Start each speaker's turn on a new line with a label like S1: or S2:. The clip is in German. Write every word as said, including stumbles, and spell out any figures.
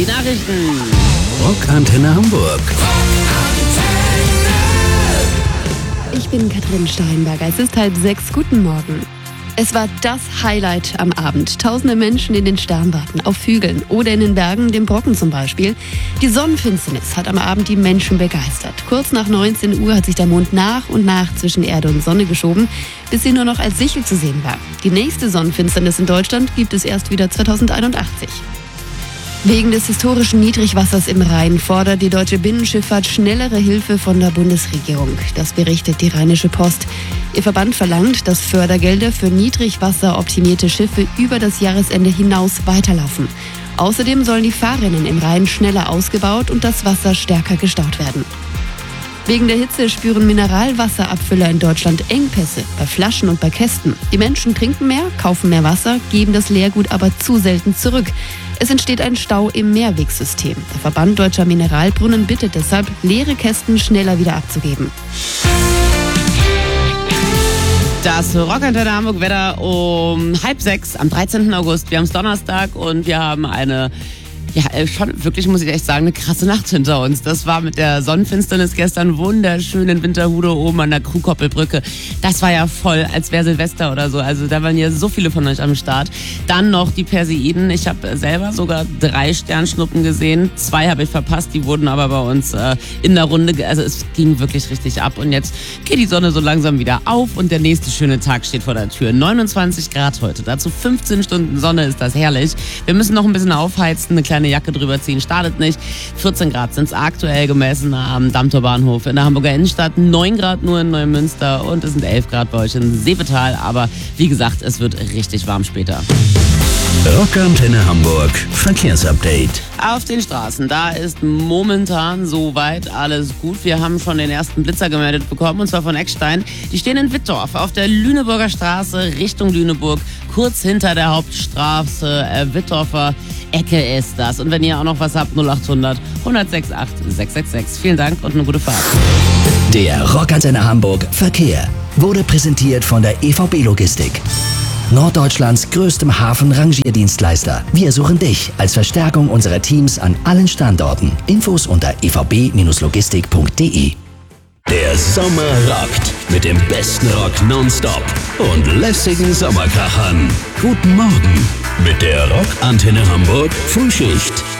S1: Nachrichten.
S2: Rockantenne Hamburg.
S3: Ich bin Katrin Steinberger. Es ist halb sechs. Guten Morgen. Es war das Highlight am Abend. Tausende Menschen in den Sternwarten, auf Hügeln oder in den Bergen, dem Brocken zum Beispiel. Die Sonnenfinsternis hat am Abend die Menschen begeistert. Kurz nach neunzehn Uhr hat sich der Mond nach und nach zwischen Erde und Sonne geschoben, bis sie nur noch als Sichel zu sehen war. Die nächste Sonnenfinsternis in Deutschland gibt es erst wieder zweitausendeinundachtzig. Wegen des historischen Niedrigwassers im Rhein fordert die deutsche Binnenschifffahrt schnellere Hilfe von der Bundesregierung. Das berichtet die Rheinische Post. Ihr Verband verlangt, dass Fördergelder für niedrigwasseroptimierte Schiffe über das Jahresende hinaus weiterlaufen. Außerdem sollen die Fahrrinnen im Rhein schneller ausgebaut und das Wasser stärker gestaut werden. Wegen der Hitze spüren Mineralwasserabfüller in Deutschland Engpässe bei Flaschen und bei Kästen. Die Menschen trinken mehr, kaufen mehr Wasser, geben das Leergut aber zu selten zurück. Es entsteht ein Stau im Mehrwegsystem. Der Verband Deutscher Mineralbrunnen bittet deshalb, leere Kästen schneller wieder abzugeben.
S1: Das Rockantenne Hamburg Wetter um halb sechs am dreizehnten August. Wir haben es Donnerstag und wir haben eine... Ja, schon wirklich, muss ich echt sagen, eine krasse Nacht hinter uns. Das war mit der Sonnenfinsternis gestern wunderschön in Winterhude oben an der Kuhkoppelbrücke. Das war ja voll, als wäre Silvester oder so. Also da waren ja so viele von euch am Start. Dann noch die Perseiden. Ich habe selber sogar drei Sternschnuppen gesehen. Zwei habe ich verpasst, die wurden aber bei uns äh, in der Runde. Also es ging wirklich richtig ab. Und jetzt geht die Sonne so langsam wieder auf und der nächste schöne Tag steht vor der Tür. neunundzwanzig Grad heute. Dazu fünfzehn Stunden Sonne, ist das herrlich. Wir müssen noch ein bisschen aufheizen, eine kleine eine Jacke drüber ziehen, startet nicht. vierzehn Grad sind es aktuell gemessen am Dammtor Bahnhof in der Hamburger Innenstadt, neun Grad nur in Neumünster und es sind elf Grad bei euch in Seevetal, aber wie gesagt, es wird richtig warm später.
S2: Rockantenne Hamburg Verkehrsupdate.
S1: Auf den Straßen, da ist momentan soweit alles gut. Wir haben schon den ersten Blitzer gemeldet bekommen, und zwar von Eckstein. Die stehen in Wittdorf auf der Lüneburger Straße Richtung Lüneburg, kurz hinter der Hauptstraße. Äh, Wittdorfer Ecke ist das. Und wenn ihr auch noch was habt, null achthundert, hundertsechs acht sechs sechs sechs. Vielen Dank und eine gute Fahrt.
S2: Der Rockantenne Hamburg Verkehr wurde präsentiert von der E V B Logistik. Norddeutschlands größtem Hafen-Rangierdienstleister. Wir suchen dich als Verstärkung unserer Teams an allen Standorten. Infos unter e v b logistik punkt d e. Der Sommer rockt mit dem besten Rock nonstop und lässigen Sommerkrachern. Guten Morgen mit der Rockantenne Hamburg Frühschicht.